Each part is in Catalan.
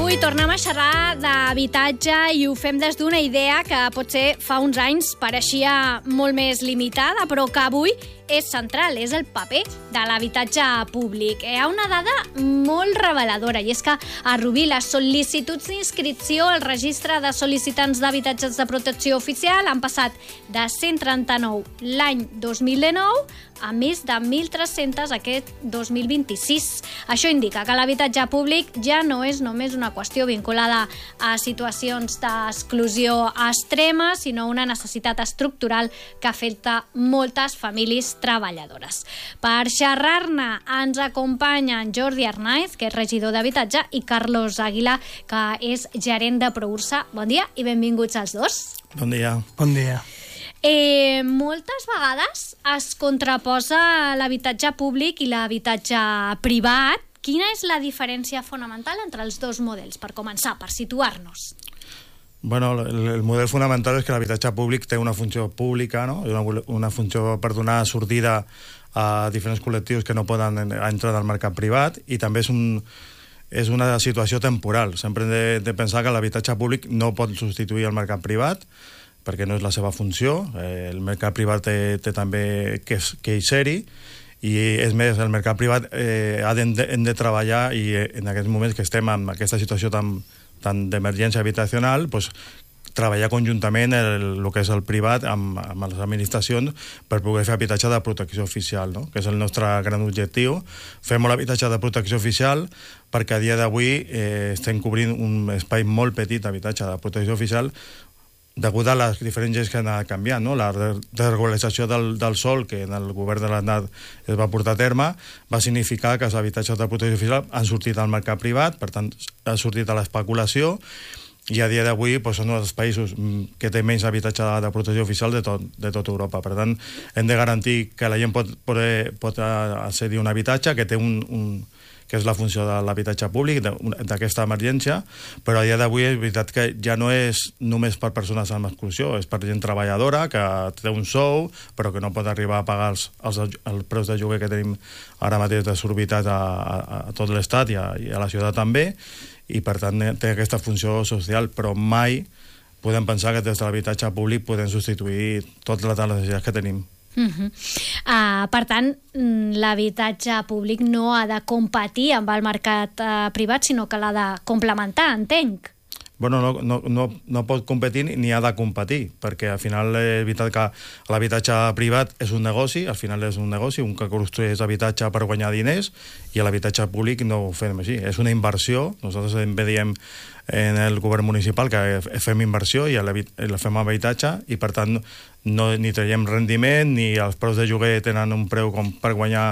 Avui tornem a xerrar d'habitatge i ho fem des d'una idea que potser fa uns anys pareixia molt més limitada, però que avui és central, és el paper de l'habitatge públic. Hi ha una dada molt reveladora, i és que a Rubí les sol·licituds d'inscripció al registre de sol·licitants d'habitatges de protecció oficial han passat de 139 l'any 2019 a més de 1.300 aquest 2026. Això indica que l'habitatge públic ja no és només una qüestió vinculada a situacions d'exclusió extrema, sinó una necessitat estructural que afecta moltes famílies treballadores. Per xerrar-ne ens acompanyen Jordi Arnaiz, que és regidor d'Habitatge, i Carlos Àguila, que és gerent de Proursa. Bon dia i benvinguts als dos. Bon dia. Bon dia. Moltes vegades es contraposa l'habitatge públic i l'habitatge privat. Quina és la diferència fonamental entre els dos models, per començar, per situar-nos? Bueno, el model fonamental és que l'habitatge públic té una funció pública, no? Una funció per donar sortida a diferents col·lectius que no poden entrar al mercat privat, i també és una situació temporal. Sempre hem de pensar que l'habitatge públic no pot substituir el mercat privat, perquè no és la seva funció. El mercat privat té també que ser-hi, i és més, el mercat privat hem de treballar, i en aquests moments que estem en aquesta situació tan d'emergència habitacional, pues, treballar conjuntament el que és el privat amb les administracions per poder fer habitatge de protecció oficial, no? Que és el nostre gran objectiu. Fem molt habitatge de protecció oficial perquè a dia d'avui estem cobrint un espai molt petit d'habitatge de protecció oficial degut a les diferents lleis que han anat canviant, no? La desregularització del sòl, que en el govern de l'Estat es va portar a terme, va significar que els habitatges de protecció oficial han sortit al mercat privat, per tant, han sortit a l'especulació, i a dia d'avui són els països que té menys habitatge de protecció oficial de tota Europa. Per tant, hem de garantir que la gent pot accedir a un habitatge que té que és la funció de l'habitatge públic, d'aquesta emergència, però a dia d'avui és veritat que ja no és només per persones amb exclusió, és per gent treballadora que té un sou, però que no pot arribar a pagar els preus de lloguer que tenim ara mateix desorbitats a tot l'Estat i a la ciutat també, i per tant té aquesta funció social, però mai podem pensar que des de l'habitatge públic podem substituir totes les necessitats que tenim. Per tant, l'habitatge públic no ha de competir amb el mercat privat, sinó que l'ha de complementar, entenc. Bueno, no pot competir ni ha de competir, perquè al final és veritat que l'habitatge privat és un negoci, al final és un negoci, un que construeix habitatge per guanyar diners, i l'habitatge públic no ho fem així, és una inversió. Nosaltres diem en el govern municipal que fem inversió i la fem habitatge, i per tant ni traiem rendiment, ni els preus de lloguer tenen un preu com per guanyar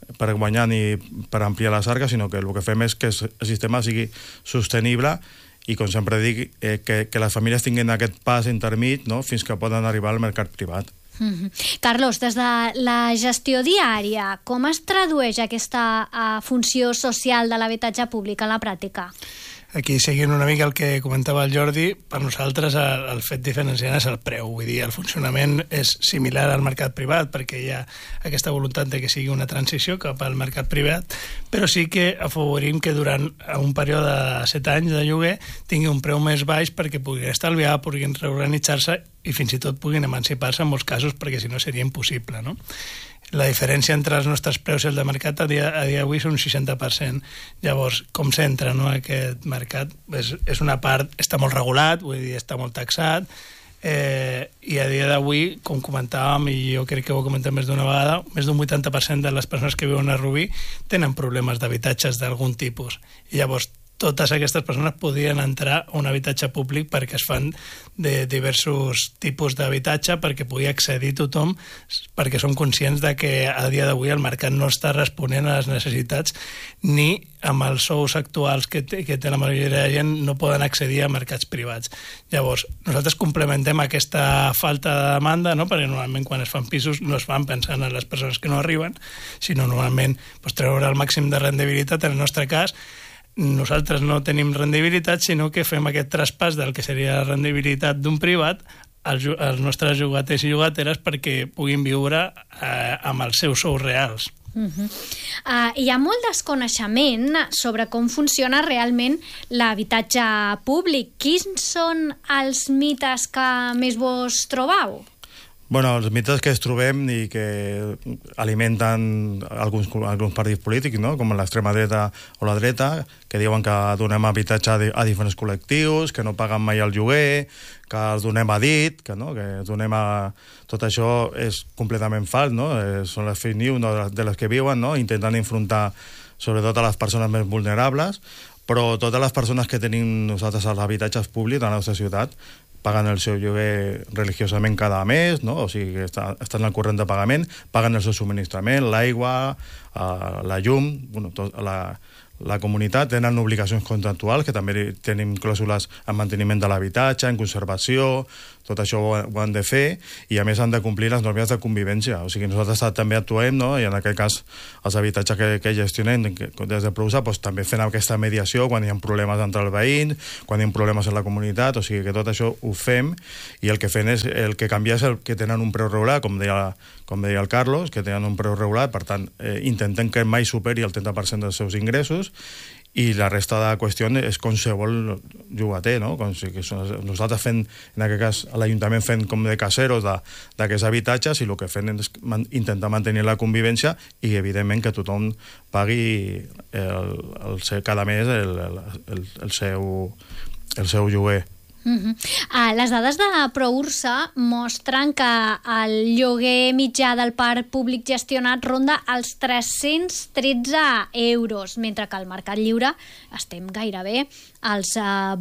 ni per ampliar les arques, sinó que el que fem és que el sistema sigui sostenible, i com sempre dic, que les famílies tinguin aquest pas intermig, no?, fins que poden arribar al mercat privat. Carlos, des de la gestió diària, com es tradueix aquesta funció social de l'habitatge públic en la pràctica? Aquí, seguint una mica el que comentava el Jordi, per nosaltres el fet diferenciant és el preu. Vull dir, el funcionament és similar al mercat privat, perquè hi ha aquesta voluntat de que sigui una transició cap al mercat privat, però sí que afavorim que durant un període de 7 anys de lloguer tingui un preu més baix perquè puguin estalviar, puguin reorganitzar-se i fins i tot puguin emancipar-se en molts casos, perquè si no seria impossible, no? La diferència entre els nostres preus i el de mercat a dia d'avui és un 60%. Llavors, com s'entra, no, aquest mercat? És una part, està molt regulat, vull dir, està molt taxat, i a dia d'avui, com comentàvem, i jo crec que ho he comentat més d'una vegada, més d'un 80% de les persones que viuen a Rubí tenen problemes d'habitatges d'algun tipus. I llavors, totes aquestes persones podrien entrar a un habitatge públic perquè es fan de diversos tipus d'habitatge perquè pugui accedir tothom, perquè som conscients de que a dia d'avui el mercat no està responent a les necessitats, ni amb els sous actuals que té la majoria de gent no poden accedir a mercats privats. Llavors, nosaltres complementem aquesta falta de demanda, no? Perquè normalment quan es fan pisos no es fan pensant en les persones que no arriben, sinó normalment treure el màxim de rendibilitat. En el nostre cas, nosaltres no tenim rendibilitat, sinó que fem aquest traspàs del que seria la rendibilitat d'un privat als nostres llogaters i llogateres perquè puguin viure amb els seus sous reals. Hi ha molt desconeixement sobre com funciona realment l'habitatge públic. Quins són els mites que més vos trobeu? Bueno, els mites que es trobem i que alimenten alguns partits polítics, no? Com l'extrema dreta o la dreta, que diuen que donem habitatge a diferents col·lectius, que no paguen mai el lloguer, que els donem a dit, que donem a... Tot això és completament fals, no? Són les fake news de les que viuen, no? Intentant enfrontar sobretot a les persones més vulnerables, però totes les persones que tenim nosaltres als habitatges públics de la nostra ciutat paguen el seu lloguer religiosament cada mes, no? O sigui, que estan al corrent de pagament, paguen el seu subministrament, l'aigua, la llum, bueno, la comunitat tenen obligacions contractuals, que també tenim clàusules en manteniment de l'habitatge, en conservació, tot això ho han de fer, i a més han de complir les normes de convivència. O sigui, nosaltres també actuem, no? I en aquest cas els habitatges que gestionem des de Prousa també fem aquesta mediació quan hi ha problemes entre els veïns, quan hi ha problemes en la comunitat, o sigui que tot això ho fem, i el que fem és, el que canvia és el que tenen un preu regulat, com deia el Carlos, que tenen un preu regulat, per tant, intentem que mai superi el 30% dels seus ingressos, i la resta de qüestió és qualsevol llogater, no? Com si nosaltres fem, en aquest cas a l'Ajuntament fem com de caseros d'aquests habitatges, i el que fem és intentar mantenir la convivència i evidentment que tothom pagui cada mes el seu lloguer. Les dades de Proursa mostren que el lloguer mitjà del parc públic gestionat ronda els 313 euros, mentre que al mercat lliure estem gairebé als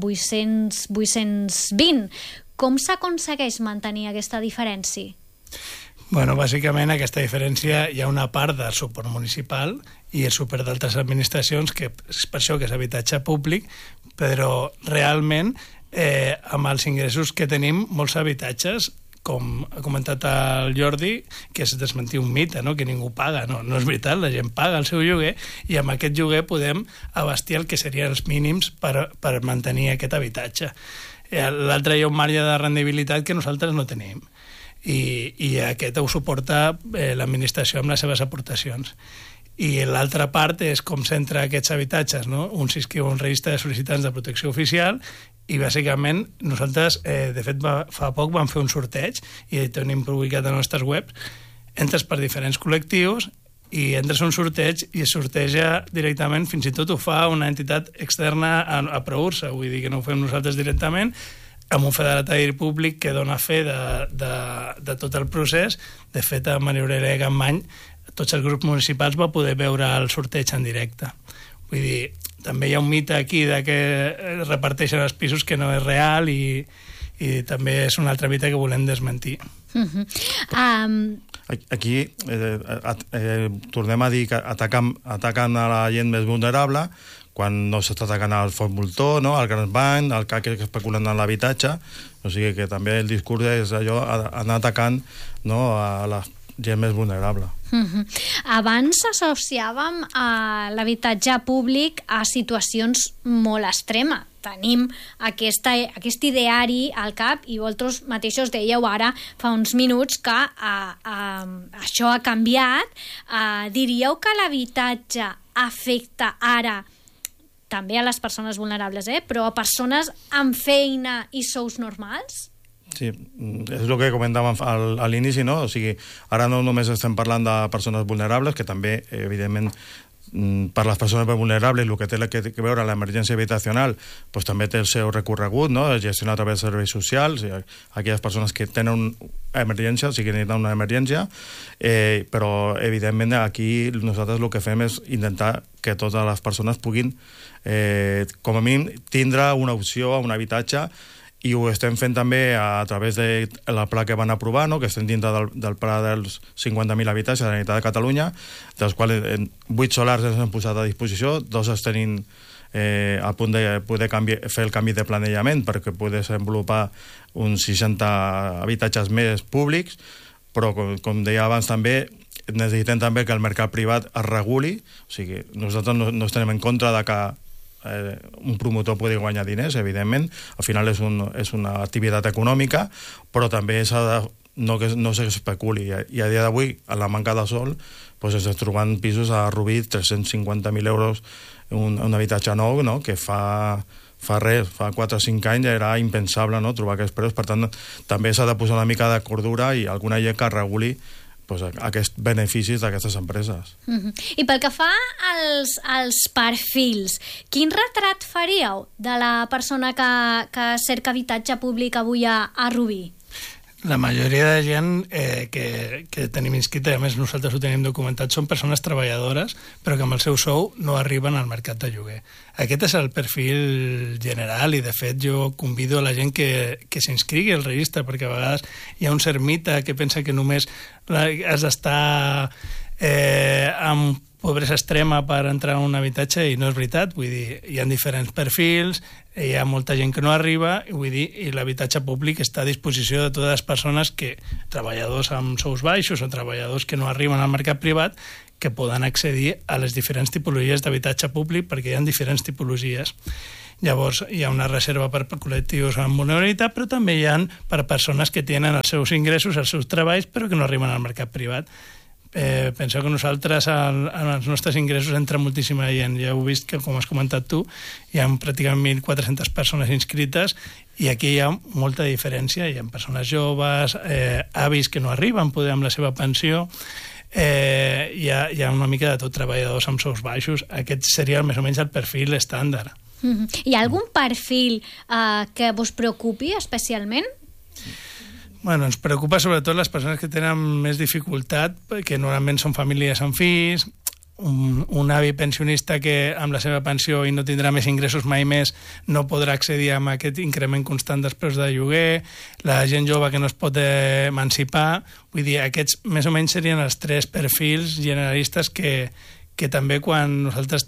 820. Com s'aconsegueix mantenir aquesta diferència? Bueno, bàsicament aquesta diferència hi ha una part del suport municipal i el suport d'altres administracions, que és per això que és habitatge públic, però realment amb els ingressos que tenim, molts habitatges, com ha comentat el Jordi, que és desmentir un mite, no? Que ningú paga. No és veritat, la gent paga el seu lloguer i amb aquest lloguer podem abastir el que serien els mínims per mantenir aquest habitatge. L'altre hi ha un marge de rendibilitat que nosaltres no tenim i aquest ho suporta l'administració amb les seves aportacions. I l'altra part és com s'entra aquests habitatges, no? Un s'inscriu a un registre de sol·licitants de protecció oficial i bàsicament nosaltres, de fet fa poc vam fer un sorteig i tenim publicat a les nostres webs, entres per diferents col·lectius i entres un sorteig i es sorteja directament, fins i tot ho fa una entitat externa a Proursa, vull dir que no ho fem nosaltres directament, amb un federatari públic que dona fe de tot el procés. De fet, a Maria Campmany tots els grups municipals va poder veure el sorteig en directe. Vull dir, també hi ha un mite aquí de que reparteixen els pisos que no és real i també és un altre mite que volem desmentir. Aquí tornem a dir que ataquen a la gent més vulnerable quan no s'està atacant al fons voltor, no? Al gran banc, al que especulen en l'habitatge. O sigui que també el discurs és allò, anar atacant, no? A la gent més vulnerable. Abans associàvem l'habitatge públic a situacions molt extremes. Tenim aquest ideari al cap i vosaltres mateixos dèieu ara fa uns minuts que això ha canviat. Diríeu que l'habitatge afecta ara també a les persones vulnerables, però a persones amb feina i sous normals? Sí, és el que comentàvem a l'inici, no? O sigui, ara no només estem parlant de persones vulnerables, que també, evidentment, per les persones vulnerables, el que té que veure l'emergència habitacional doncs també té el seu recorregut, no? Gestionar a través de serveis socials, aquelles persones que tenen una emergència, o sigui, necessiten una emergència, però evidentment aquí nosaltres el que fem és intentar que totes les persones puguin, com a mínim, tindre una opció a un habitatge, i ho estem fent també a través de la pla que van aprovar, no? Que estem dintre del pla dels 50.000 habitatges de la Generalitat de Catalunya, dels quals 8 solars ens han posat a disposició, 2 es tenim a punt de poder fer el canvi de planejament perquè poder desenvolupar uns 60 habitatges més públics, però com deia abans també necessitem també que el mercat privat es reguli, o sigui, nosaltres no estem en contra de que un promotor pugui guanyar diners, evidentment, al final és una activitat econòmica, però també s'ha de no s'especuli, i a dia d'avui, a la manca de sol, doncs es trobant pisos a Rubí 350.000 euros un habitatge nou, no? Que fa 4 o 5 anys era impensable, no? Trobar aquests preus. Per tant, també s'ha de posar una mica de cordura i alguna llei que reguli aquests beneficis d'aquestes empreses. I pel que fa als perfils, quin retrat faríeu de la persona que cerca habitatge públic avui a Rubí? La majoria de gent que tenim inscrita, i a més nosaltres ho tenim documentat, són persones treballadores, però que amb el seu sou no arriben al mercat de lloguer. Aquest és el perfil general i, de fet, jo convido a la gent que s'inscrigui al registre, perquè a vegades hi ha un cert mite que pensa que només has d'estar amb pobresa extrema per entrar en un habitatge, i no és veritat. Vull dir, hi ha diferents perfils, hi ha molta gent que no arriba, i l'habitatge públic està a disposició de totes les persones treballadors amb sous baixos o treballadors que no arriben al mercat privat, que poden accedir a les diferents tipologies d'habitatge públic, perquè hi ha diferents tipologies. Llavors, hi ha una reserva per col·lectius amb vulnerabilitat, però també hi ha per persones que tenen els seus ingressos, els seus treballs, però que no arriben al mercat privat. Penseu que nosaltres en els nostres ingressos entra moltíssima gent. Ja heu vist que, com has comentat tu, hi ha pràcticament 1.400 persones inscrites, i aquí hi ha molta diferència. Hi ha persones joves, avis que no arriben poder amb la seva pensió, hi ha una mica de tot, treballadors amb sous baixos. Aquest seria més o menys el perfil estàndard. Hi ha algun perfil que vos preocupi especialment? Bueno, ens preocupa sobretot les persones que tenen més dificultat, que normalment són famílies amb fills, un avi pensionista que amb la seva pensió i no tindrà més ingressos mai més no podrà accedir a aquest increment constant dels preus de lloguer, la gent jove que no es pot emancipar. Vull dir, aquests més o menys serien els 3 perfils generalistes que també quan nosaltres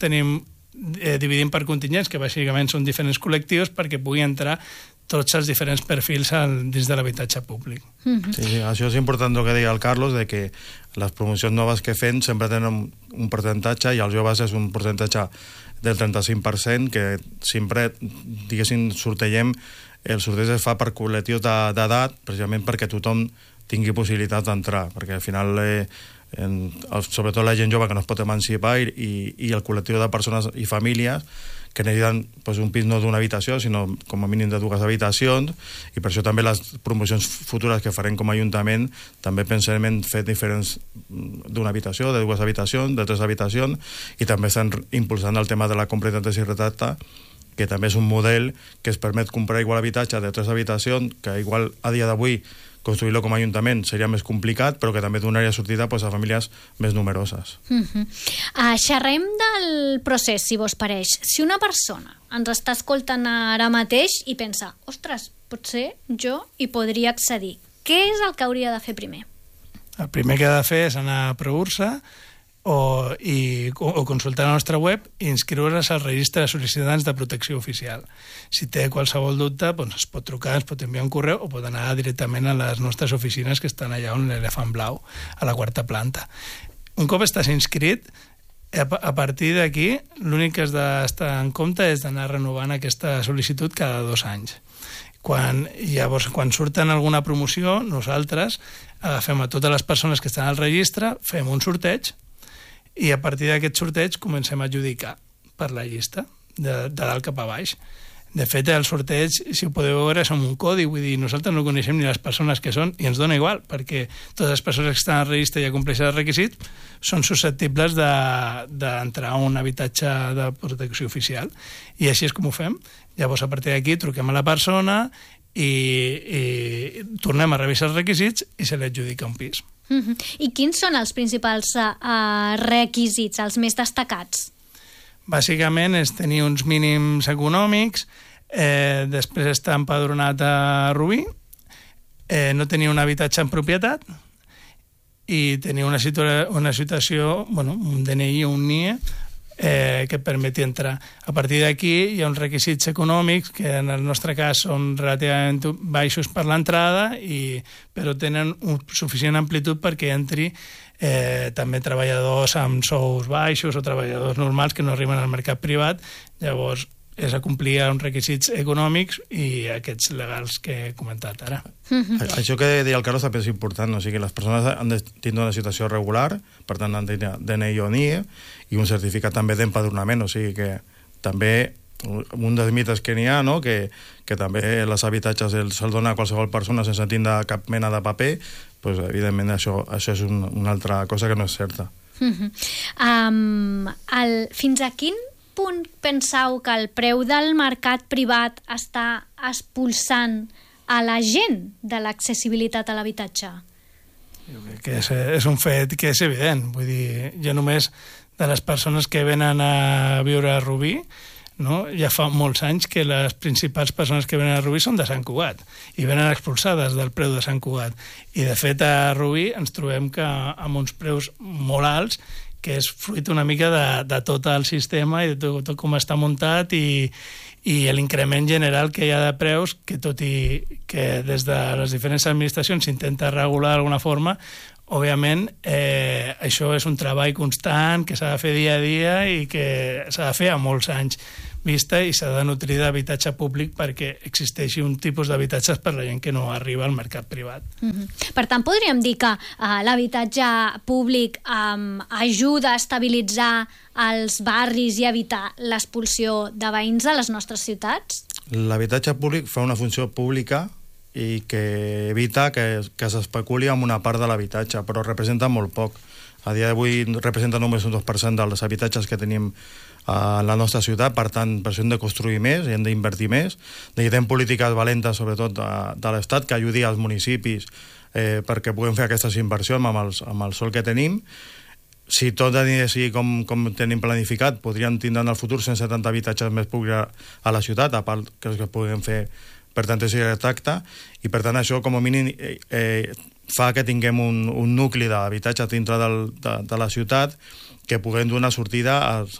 dividim per contingents, que bàsicament són diferents col·lectius, perquè pugui entrar tots els diferents perfils dins de l'habitatge públic. Sí, això és important el que deia el Carlos, de que les promocions noves que fem sempre tenen un percentatge, i els joves és un percentatge del 35%, que sempre, diguéssim, el sorteig es fa per col·lectius d'edat, precisament perquè tothom tingui possibilitat d'entrar, perquè al final sobretot la gent jove que no es pot emancipar i el col·lectiu de persones i famílies que necessiten un pis no d'una habitació, sinó com a mínim de 2 habitacions, i per això també les promocions futures que farem com a Ajuntament també pensem en fer diferents d'una habitació, de 2 habitacions, de 3 habitacions, i també estan impulsant el tema de la compra i retracte, que també és un model que es permet comprar igual habitatge de 3 habitacions, que igual a dia d'avui construir-lo com a Ajuntament seria més complicat, però que també donaria sortida a famílies més numeroses. Xerrem del procés, si vos pareix. Si una persona ens està escoltant ara mateix i pensa, ostres, potser jo hi podria accedir, què és el que hauria de fer primer? El primer que ha de fer és anar a Proursa o consultar la nostra web i inscriure's al registre de sol·licitants de protecció oficial. Si té qualsevol dubte, es pot trucar, ens pot enviar un correu o pot anar directament a les nostres oficines que estan allà on l'Elefant Blau, a la 4ª planta. Un cop estàs inscrit, a partir d'aquí, l'únic que has d'estar en compte és d'anar renovant aquesta sol·licitud cada 2 anys. Llavors, quan surten alguna promoció, nosaltres agafem a totes les persones que estan al registre, fem un sorteig, i a partir d'aquest sorteig comencem a adjudicar per la llista, de dalt cap a baix. De fet, el sorteig, si ho podeu veure, és un codi, vull dir, nosaltres no coneixem ni les persones que són, i ens dona igual, perquè totes les persones que estan al registre i ja compleixen els requisits són susceptibles d'entrar a un habitatge de protecció oficial. I així és com ho fem. Llavors, a partir d'aquí, truquem a la persona i tornem a revisar els requisits i se li adjudica un pis. I quins són els principals requisits, els més destacats? Bàsicament és tenir uns mínims econòmics, després estar empadronat a Rubí, no tenir un habitatge en propietat i tenir una situació, un DNI o un NIE que et permeti entrar. A partir d'aquí hi ha uns requisits econòmics que en el nostre cas són relativament baixos per l'entrada, però tenen suficient amplitud perquè entri també treballadors amb sous baixos o treballadors normals que no arriben al mercat privat. Llavors és acomplir uns requisits econòmics i aquests legals que he comentat ara. Això que deia el Carlos també és important, o sigui, les persones han de tindre una situació regular, per tant han de tenir DNI o NIE i un certificat també d'empadronament, o sigui que també un dels mites que n'hi ha, no? que també els habitatges se'ls dona a qualsevol persona sense tindre cap mena de paper, pues, evidentment això és una altra cosa que no és certa. Fins a quin punt penseu que el preu del mercat privat està expulsant a la gent de l'accessibilitat a l'habitatge? Jo crec que és un fet que és evident. Vull dir, jo només de les persones que venen a viure a Rubí, no? Ja fa molts anys que les principals persones que venen a Rubí són de Sant Cugat i venen expulsades del preu de Sant Cugat. I, de fet, a Rubí ens trobem que amb uns preus molt alts, que és fruit una mica de tot el sistema i de tot com està muntat i l'increment general que hi ha de preus, que tot i que des de les diferents administracions s'intenta regular d'alguna forma, òbviament, això és un treball constant que s'ha de fer dia a dia i que s'ha de fer a molts anys vista i s'ha de nutrir d'habitatge públic perquè existeixi un tipus d'habitatges per la gent que no arriba al mercat privat. Per tant, podríem dir que l'habitatge públic ajuda a estabilitzar els barris i evitar l'expulsió de veïns a les nostres ciutats? L'habitatge públic fa una funció pública i que evita que s'especuli amb una part de l'habitatge, però representa molt poc. A dia d'avui representa només un 2% dels habitatges que tenim a la nostra ciutat, per tant, per això hem de construir més i hem d'invertir més. Necessitem polítiques valentes, sobretot de l'Estat, que ajudi als municipis perquè puguem fer aquestes inversions amb el sòl que tenim. Si tot anirà així com tenim planificat, podríem tindre en el futur 170 habitatges més públics a la ciutat, a part que puguem fer per tant és tracte, i per tant això com a mínim fa que tinguem un nucli d'habitatge dintre de la ciutat que puguem donar sortida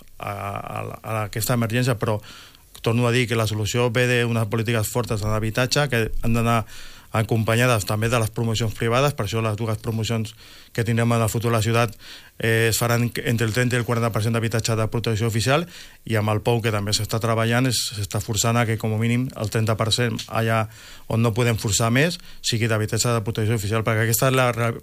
a aquesta emergència, però torno a dir que la solució ve d'unes polítiques fortes en l'habitatge que han d'anar acompanyades també de les promocions privades, per això les dues promocions que tindrem en el futur a la ciutat es faran entre el 30 i el 40% d'habitatge de protecció oficial, i amb el POU que també s'està treballant s'està forçant a que com a mínim el 30% allà on no podem forçar més sigui d'habitatge de protecció oficial, perquè aquesta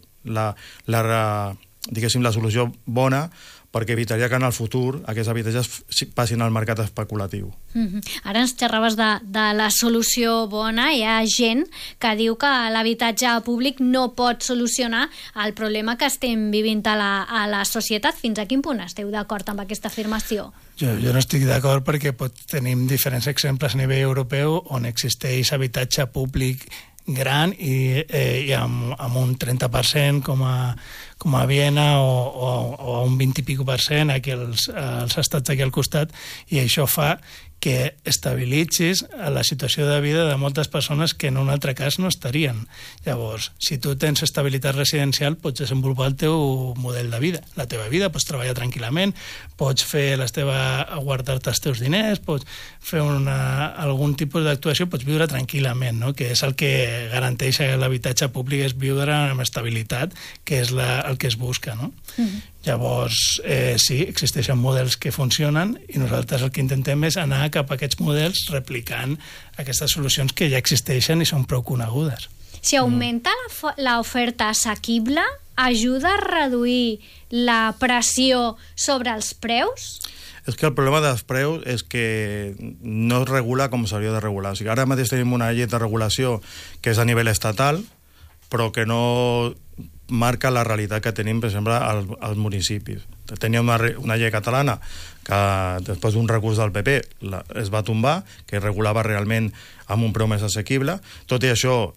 és diguéssim, la solució bona, perquè evitaria que en el futur aquests habitatges passin al mercat especulatiu. Ara ens xerraves de la solució bona. Hi ha gent que diu que l'habitatge públic no pot solucionar el problema que estem vivint a la societat. Fins a quin punt esteu d'acord amb aquesta afirmació? Jo no estic d'acord perquè tenim diferents exemples a nivell europeu on existeix habitatge públic gran i amb un 30% com a Viena o un 20 i pico % aquí als estats aquí al costat, i això fa que estabilitzis la situació de vida de moltes persones que en un altre cas no estarien. Llavors, si tu tens estabilitat residencial, pots desenvolupar el teu model de vida, la teva vida, pots treballar tranquil·lament, pots guardar-te els teus diners, pots fer algun tipus d'actuació, pots viure tranquil·lament, no? Que és el que garanteix l'habitatge públic, és viure amb estabilitat, que és el que es busca, no? Llavors, sí, existeixen models que funcionen i nosaltres el que intentem és anar cap a aquests models replicant aquestes solucions que ja existeixen i són prou conegudes. Si augmenta l'oferta assequible, ajuda a reduir la pressió sobre els preus? És que el problema dels preus és que no es regula com s'hauria de regular. O sigui, ara mateix tenim una llei de regulació que és a nivell estatal, però que no marca la realitat que tenim, per exemple, als municipis. Tenia una llei catalana que després d'un recurs del PP es va tombar, que regulava realment amb un preu més assequible. Tot i això,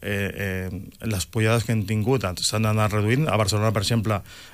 les pujades que hem tingut s'han anat reduint. A Barcelona, per exemple,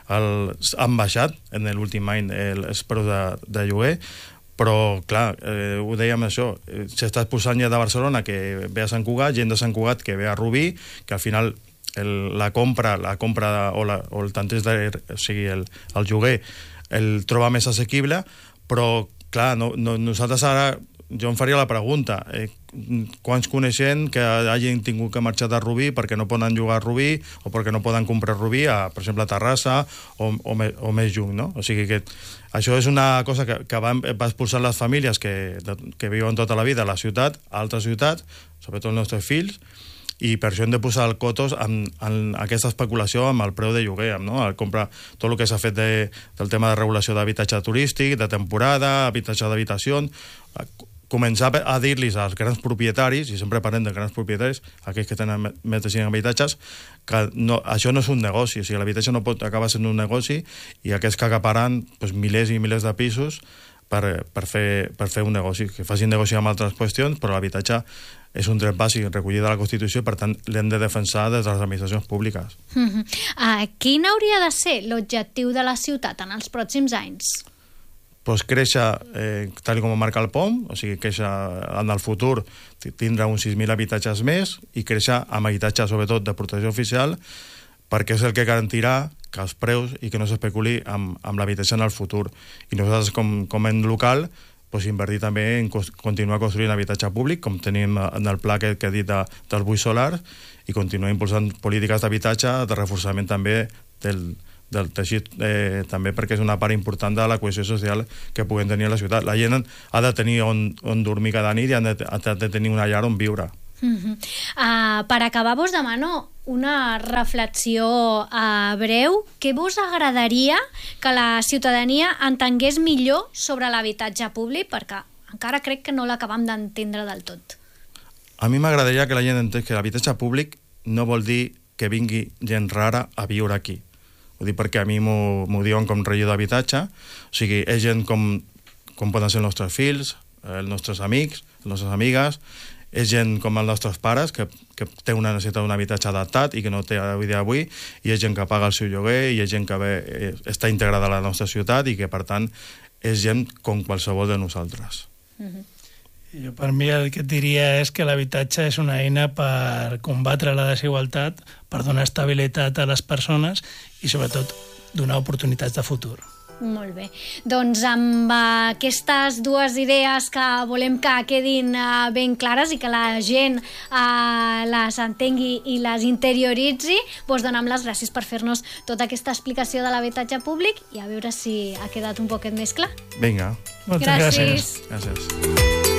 han baixat en l'últim any els preus de lloguer, però, clar, ho dèiem això, s'està posant ja de Barcelona que ve a Sant Cugat, gent de Sant Cugat que ve a Rubí, que al final la compra o el tanteig, o sigui, el lloguer el troba més assequible, però clar, nosaltres ara jo em faria la pregunta, quants coneixem que hagin tingut que marxar de Rubí perquè no poden jugar a Rubí o perquè no poden comprar Rubí, per exemple, a Terrassa o més lluny, no? O sigui que això és una cosa que va expulsar les famílies que viuen tota la vida a la ciutat, a altres ciutats, sobretot els nostres fills, i per això hem de posar el cotos en aquesta especulació amb el preu de lloguer, no? El comprar tot el que s'ha fet del tema de regulació d'habitatge turístic, de temporada, habitatge d'habitació, començar a dir-los als grans propietaris, i sempre parlem de grans propietaris, aquells que tenen més de 5 habitatges, que això no és un negoci, o sigui, l'habitatge no pot acabar sent un negoci, i aquests que acaparan milers i milers de pisos per fer un negoci, que facin negoci amb altres qüestions, però l'habitatge és un dret bàsic recollit de la Constitució i, per tant, l'hem de defensar des de les administracions públiques. Quin hauria de ser l'objectiu de la ciutat en els pròxims anys? Créixer, tal com marca el POM, o sigui, créixer en el futur, tindre uns 6.000 habitatges més i créixer amb habitatge, sobretot, de protecció oficial, perquè és el que garantirà que els preus i que no s'especuli amb l'habitatge en el futur. I nosaltres, com a local, invertir també en continuar construint habitatge públic, com tenim en el pla que he dit dels buits solars, i continuar impulsant polítiques d'habitatge, de reforçament també del teixit, també perquè és una part important de la cohesió social que puguem tenir a la ciutat. La gent ha de tenir on dormir cada nit i ha de tenir una llar on viure. Per acabar, vos demano una reflexió breu. Què vos agradaria que la ciutadania entengués millor sobre l'habitatge públic? Perquè encara crec que no l'acabam d'entendre del tot. A mi m'agradaria que la gent entengués que l'habitatge públic no vol dir que vingui gent rara a viure aquí. Ho dic perquè a mi m'ho diuen com regidor d'habitatge. O sigui, és gent com poden ser els nostres fills, els nostres amics, les nostres amigues, és gent com els nostres pares, que té una necessitat d'un habitatge adaptat i que no té avui dia avui, i és gent que paga el seu lloguer, i és gent que està integrada a la nostra ciutat i que, per tant, és gent com qualsevol de nosaltres. Jo, per mi, el que et diria és que l'habitatge és una eina per combatre la desigualtat, per donar estabilitat a les persones i, sobretot, donar oportunitats de futur. Molt bé. Doncs amb aquestes dues idees que volem que quedin ben clares i que la gent les entengui i les interioritzi, vos donem les gràcies per fer-nos tota aquesta explicació de l'habitatge públic i a veure si ha quedat un poquet més clar. Vinga. Moltes gràcies. Gràcies.